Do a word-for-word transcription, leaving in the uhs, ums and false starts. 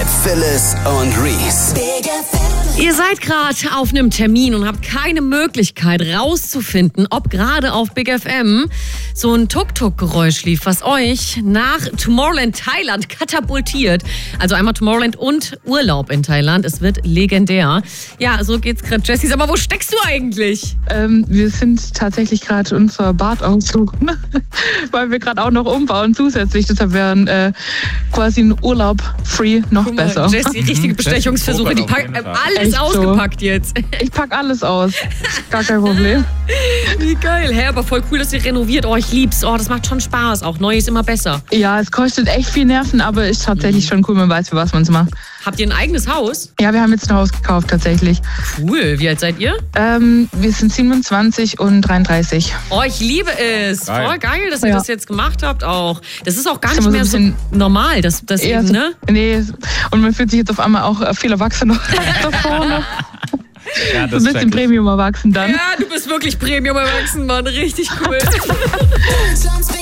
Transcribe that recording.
Phyllis und Reese. Ihr seid gerade auf einem Termin und habt keine Möglichkeit rauszufinden, ob gerade auf Big F M so ein Tuk-Tuk-Geräusch lief, was euch nach Tomorrowland Thailand katapultiert. Also einmal Tomorrowland und Urlaub in Thailand. Es wird legendär. Ja, so geht's gerade, Jessie. Aber wo steckst du eigentlich? Ähm, wir sind tatsächlich gerade unser Bad aussuchen, weil wir gerade auch noch umbauen zusätzlich. Deshalb wären äh, quasi ein Urlaub free noch Guck mal, besser. Jessie, richtige Bestechungsversuche. Die packen äh, alles Echt ausgepackt so. jetzt. Ich pack alles aus. Gar kein Problem. Wie geil. Hä, aber voll cool, dass ihr renoviert. Oh, ich lieb's. Oh, das macht schon Spaß. Auch neu ist immer besser. Ja, es kostet echt viel Nerven, aber ist tatsächlich schon cool, man weiß, für was man es macht. Habt ihr ein eigenes Haus? Ja, wir haben jetzt ein Haus gekauft tatsächlich. Cool. Wie alt seid ihr? Ähm, wir sind siebenundzwanzig und dreiunddreißig. Oh, ich liebe es. Geil. Voll geil, dass ihr Ja. das jetzt gemacht habt auch. Das ist auch gar Ist nicht immer mehr so so ein normal, dass das Eher eben, so- ne? Nee, und man fühlt sich jetzt auf einmal auch äh, viel erwachsener da vorne. Ja, So das ein bisschen check ich. Premium erwachsen dann. Ja, du bist wirklich Premium erwachsen, Mann. Richtig cool. Deutschlands